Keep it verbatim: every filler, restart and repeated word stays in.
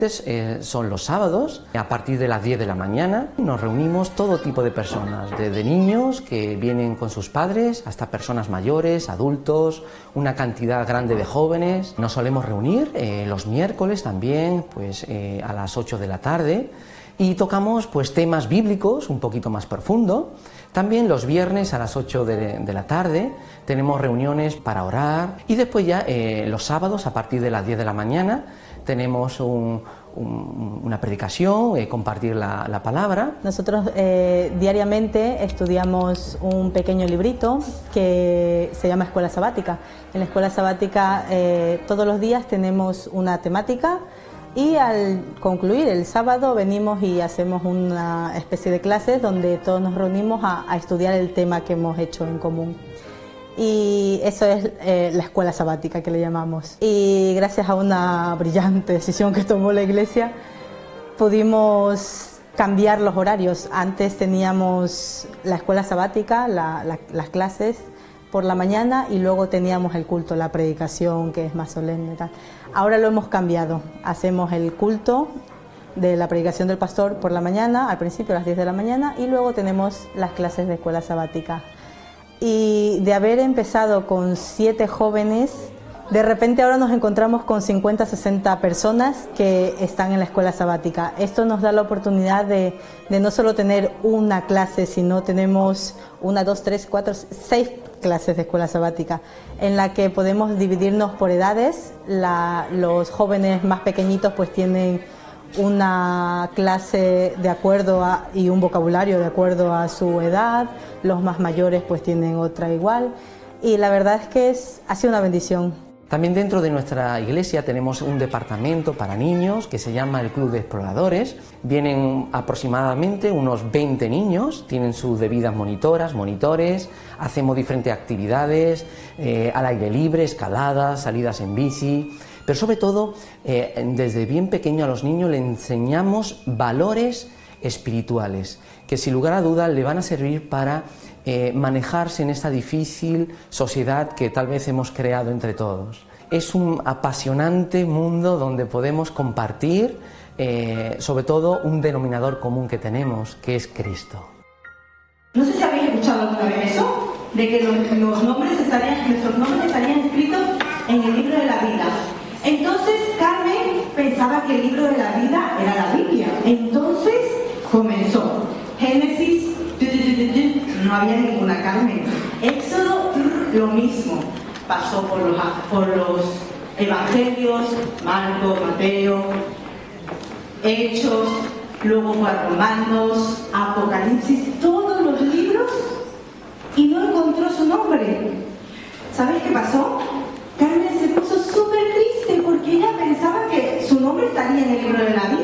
Eh, son los sábados, a partir de las diez de la mañana. Nos reunimos todo tipo de personas, desde niños que vienen con sus padres hasta personas mayores, adultos, una cantidad grande de jóvenes. Nos solemos reunir eh, los miércoles también, pues eh, a las ocho de la tarde, y tocamos pues temas bíblicos un poquito más profundo. También los viernes a las ocho de, de la tarde tenemos reuniones para orar, y después ya eh, los sábados a partir de las diez de la mañana tenemos un, un, una predicación, eh, compartir la, la palabra. Nosotros eh, diariamente estudiamos un pequeño librito que se llama Escuela Sabática. En la Escuela Sabática eh, todos los días tenemos una temática, y al concluir el sábado venimos y hacemos una especie de clases donde todos nos reunimos a, a estudiar el tema que hemos hecho en común. Y eso es eh, la escuela sabática que le llamamos. Y gracias a una brillante decisión que tomó la Iglesia, pudimos cambiar los horarios. Antes teníamos la escuela sabática, la, la, las clases por la mañana, y luego teníamos el culto, la predicación, que es más solemne y tal. Ahora lo hemos cambiado. Hacemos el culto de la predicación del pastor por la mañana, al principio a las diez de la mañana, y luego tenemos las clases de escuela sabática. Y de haber empezado con siete jóvenes, de repente ahora nos encontramos con cincuenta, sesenta personas que están en la escuela sabática. Esto nos da la oportunidad de, de no solo tener una clase, sino tenemos una, dos, tres, cuatro, seis clases de escuela sabática, en la que podemos dividirnos por edades. La, los jóvenes más pequeñitos pues tienen una clase de acuerdo a, y un vocabulario de acuerdo a su edad. Los más mayores pues tienen otra igual, y la verdad es que es, ha sido una bendición. También dentro de nuestra iglesia tenemos un departamento para niños que se llama el Club de Exploradores. Vienen aproximadamente unos veinte niños, tienen sus debidas monitoras, monitores, hacemos diferentes actividades, eh, al aire libre, escaladas, salidas en bici, pero sobre todo eh, desde bien pequeño a los niños le enseñamos valores espirituales que sin lugar a dudas le van a servir para eh, manejarse en esta difícil sociedad que tal vez hemos creado entre todos. Es un apasionante mundo donde podemos compartir eh, sobre todo un denominador común que tenemos, que es Cristo. No sé si habéis escuchado alguna vez eso, de que los, los nombres estarían, nuestros nombres estarían escritos en el libro de la vida. Entonces Carmen pensaba que el libro de la vida era la Biblia. Entonces comenzó Génesis, no había ninguna Carmen. Éxodo, lo mismo. Pasó por los, por los evangelios, Marcos, Mateo, Hechos, luego fue a Romanos, Apocalipsis, todos los libros, y no encontró su nombre. ¿Sabéis qué pasó? Carmen se puso súper triste porque ella pensaba que su nombre estaría en el libro de la vida.